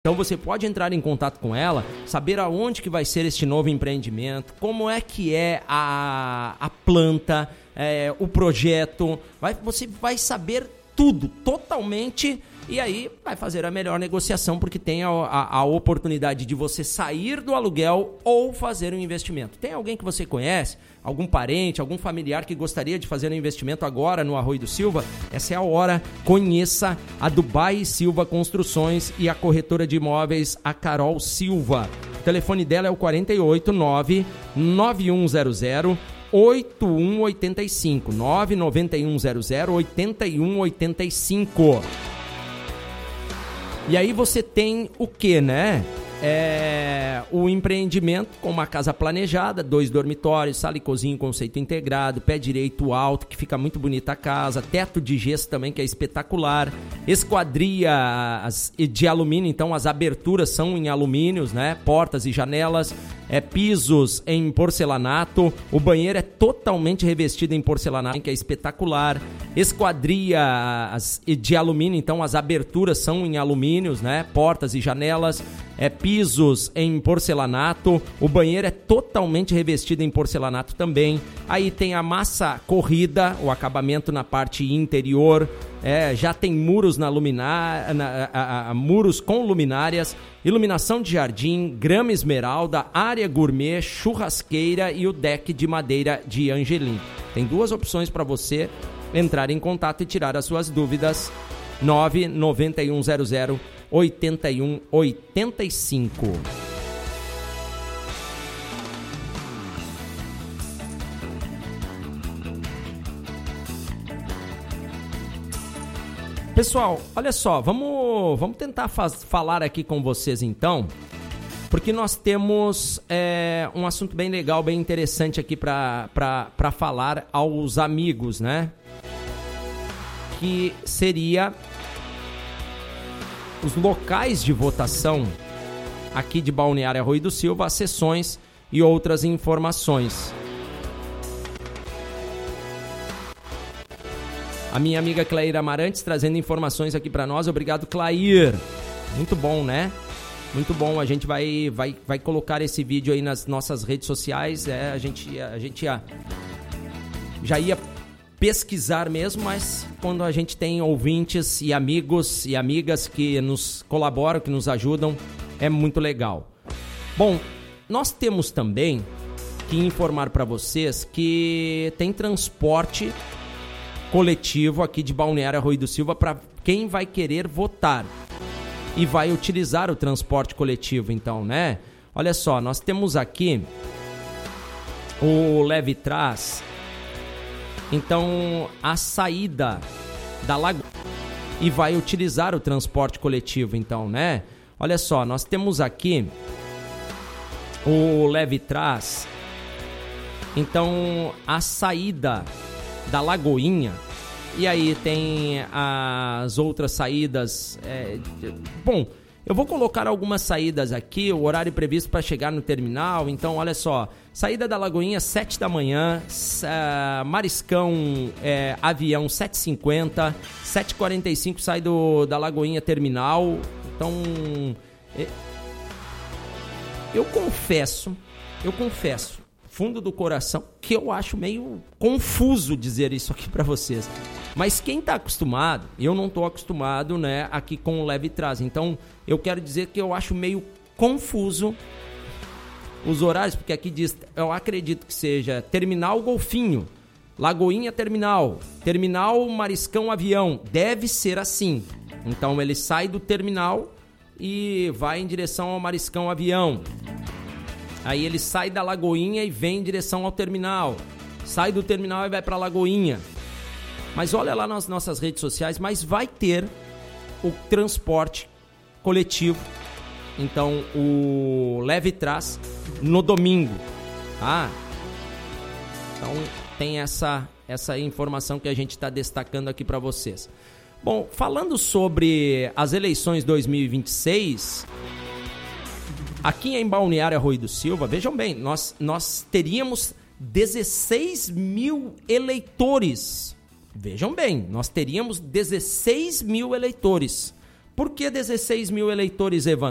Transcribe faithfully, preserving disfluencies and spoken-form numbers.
Então você pode entrar em contato com ela, saber aonde que vai ser este novo empreendimento, como é que é a, a planta, é, o projeto, vai, você vai saber tudo, totalmente, e aí vai fazer a melhor negociação, porque tem a, a, a oportunidade de você sair do aluguel ou fazer um investimento. Tem alguém que você conhece, algum parente, algum familiar que gostaria de fazer um investimento agora no Arroio do Silva? Essa é a hora. Conheça a Dubai Silva Construções e a corretora de imóveis, a Carol Silva. O telefone dela é o quatro oito nove, nove um zero zero, oito um oito cinco, nove nove um zero zero, oito um oito cinco. E aí você tem o que, né? É, o empreendimento com uma casa planejada, dois dormitórios, sala e cozinha, conceito integrado, pé direito alto, que fica muito bonita a casa, teto de gesso também, que é espetacular, esquadria de alumínio, então as aberturas são em alumínios, né? Portas e janelas, é, pisos em porcelanato, o banheiro é totalmente revestido em porcelanato, que é espetacular, esquadria de alumínio, então as aberturas são em alumínios, né? Portas e janelas, é, pisos em porcelanato, o banheiro é totalmente revestido em porcelanato também. Aí tem a massa corrida, o acabamento na parte interior, é, já tem muros na luminária, na, a, a, muros com luminárias, iluminação de jardim, grama esmeralda, área gourmet, churrasqueira e o deck de madeira de Angelim. Tem duas opções para você entrar em contato e tirar as suas dúvidas. nove nove um zero zero, oito um oito cinco. Pessoal, olha só, vamos, vamos tentar faz, falar aqui com vocês então, porque nós temos é, um assunto bem legal, bem interessante aqui para falar aos amigos, né? Que seria os locais de votação aqui de Balneário Arroio do Silva, as sessões e outras informações. A minha amiga Clair Amarantes trazendo informações aqui para nós. Obrigado, Clair. Muito bom, né? Muito bom. A gente vai, vai, vai colocar esse vídeo aí nas nossas redes sociais. É, a gente, a gente ia, já ia pesquisar mesmo, mas quando a gente tem ouvintes e amigos e amigas que nos colaboram, que nos ajudam, é muito legal. Bom, nós temos também que informar para vocês que tem transporte coletivo aqui de Balneário Arroio do Silva para quem vai querer votar e vai utilizar o transporte coletivo, então, né? Olha só, nós temos aqui o Leve Trás. Então, a saída da Lagoa e vai utilizar o transporte coletivo, então, né? Olha só, nós temos aqui o Leve Trás. Então, a saída da Lagoinha, e aí tem as outras saídas. É, bom, eu vou colocar algumas saídas aqui, o horário previsto para chegar no terminal. Então, olha só, saída da Lagoinha, sete da manhã, uh, Mariscão, é, avião, sete e cinquenta, sete e quarenta e cinco sai do, da Lagoinha terminal. Então, é, eu confesso, eu confesso, fundo do coração, que eu acho meio confuso dizer isso aqui para vocês. Mas quem está acostumado, eu não estou acostumado, né, aqui com o Leve Trás. Então, eu quero dizer que eu acho meio confuso os horários, porque aqui diz, eu acredito que seja Terminal Golfinho, Lagoinha Terminal, Terminal Mariscão Avião. Deve ser assim. Então, ele sai do terminal e vai em direção ao Mariscão Avião. Aí ele sai da Lagoinha e vem em direção ao terminal. Sai do terminal e vai para a Lagoinha. Mas olha lá nas nossas redes sociais, mas vai ter o transporte coletivo. Então, o Leve Trás no domingo. Ah, então tem essa, essa informação que a gente está destacando aqui para vocês. Bom, falando sobre as eleições dois mil e vinte e seis... aqui em Balneário Arroio do Silva, vejam bem, nós, nós teríamos dezesseis mil eleitores. Vejam bem, nós teríamos dezesseis mil eleitores. Por que dezesseis mil eleitores, Evan?